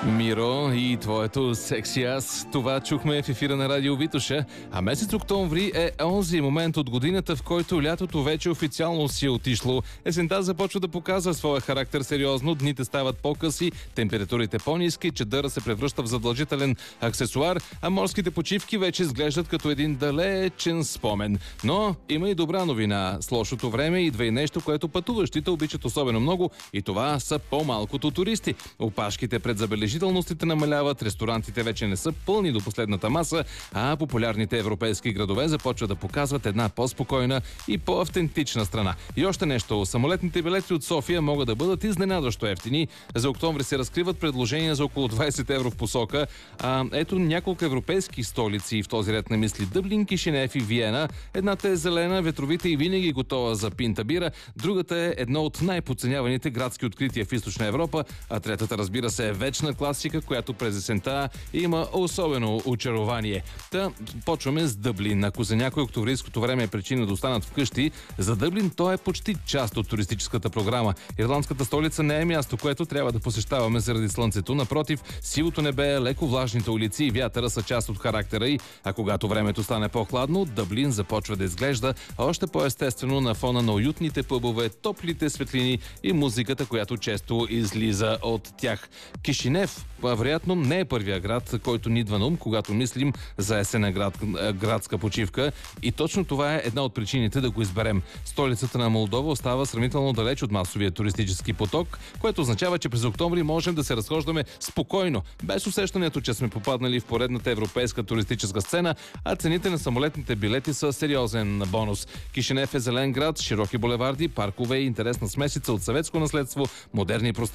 Миро и твоето секси аз. Това чухме в ефира на Радио Витоша. А месец октомври е онзи момент от годината, в който лятото вече официално си е отишло. Есента започва да показва своя характер сериозно, дните стават по-къси, температурите по-ниски, чадъра се превръща в задължителен аксесуар, а морските почивки вече изглеждат като един далечен спомен. Но има и добра новина. С лошото време идва и нещо, което пътуващите обичат особено много, и това са по-малкото туристи. Опашките пред забележителностите намаляват, ресторантите вече не са пълни до последната маса, а популярните европейски градове започват да показват една по-спокойна и по-автентична страна. И още нещо. Самолетните билети от София могат да бъдат изненадващо евтини. За октомври се разкриват предложения за около 20 евро в посока. Ето няколко европейски столици в този ред на мисли: Дъблин, Кишинев и Виена. Едната е зелена, ветровита и винаги готова за пинта бира. Другата е едно от най-подценяваните градски открития в Източна Европа, а третата, разбира се, е вечна класика, която през есента има особено очарование. Почваме с Дъблин. Ако за някой октомврийското време е причина да останат вкъщи, за Дъблин то е почти част от туристическата програма. Ирландската столица не е място, което трябва да посещаваме заради слънцето. Напротив, сивото небе, леко влажните улици и вятъра са част от характера й, а когато времето стане по-хладно, Дъблин започва да изглежда още по-естествено на фона на уютните пъбове, топлите светлини и музиката, която често излиза от тях. Кишинев, вероятно, не е първия град, който ни идва на ум, когато мислим за есенна градска почивка, и точно това е една от причините да го изберем. Столицата на Молдова остава сравнително далеч от масовия туристически поток, което означава, че през октомври можем да се разхождаме спокойно, без усещането, че сме попаднали в поредната европейска туристическа сцена, а цените на самолетните билети са сериозен бонус. Кишинев е зелен град, широки булеварди, паркове и интересна смесица от съветско наследство, модерни пространства